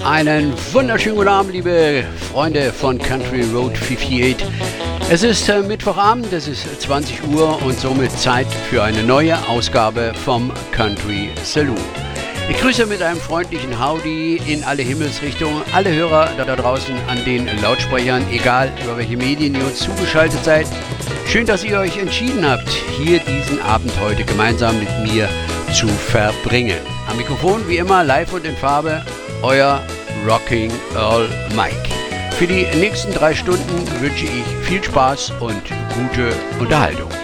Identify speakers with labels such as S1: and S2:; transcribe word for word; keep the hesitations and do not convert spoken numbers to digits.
S1: Einen wunderschönen guten Abend, liebe Freunde von Country Road achtundfünfzig. Es ist äh, Mittwochabend, es ist zwanzig Uhr und somit Zeit für eine neue Ausgabe vom Country Saloon. Ich grüße mit einem freundlichen Howdy in alle Himmelsrichtungen, alle Hörer da, da draußen an den Lautsprechern, egal über welche Medien ihr uns zugeschaltet seid. Schön, dass ihr euch entschieden habt, hier diesen Abend heute gemeinsam mit mir zu verbringen. Am Mikrofon wie immer live und in Farbe, euer Rocking Earl Mike. Für die nächsten drei Stunden wünsche ich viel Spaß und gute Unterhaltung.